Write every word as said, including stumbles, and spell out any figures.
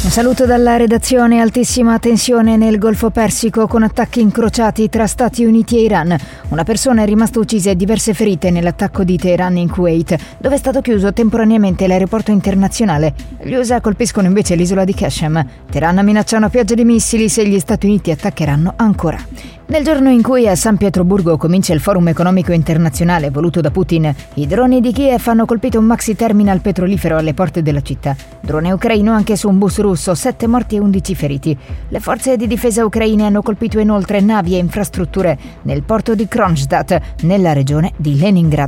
Saluto dalla redazione. Altissima tensione nel Golfo Persico con attacchi incrociati tra Stati Uniti e Iran. Una persona è rimasta uccisa e diverse ferite nell'attacco di Teheran in Kuwait, dove è stato chiuso temporaneamente l'aeroporto internazionale. Gli U S A colpiscono invece l'isola di Qashem. Teheran minaccia una pioggia di missili se gli Stati Uniti attaccheranno ancora. Nel giorno in cui a San Pietroburgo comincia il forum economico internazionale voluto da Putin, i droni di Kiev hanno colpito un maxi terminal petrolifero alle porte della città. Drone ucraino anche su un bus russo, sette morti e undici feriti. Le forze di difesa ucraine hanno colpito inoltre navi e infrastrutture nel porto di Kronstadt, nella regione di Leningrad.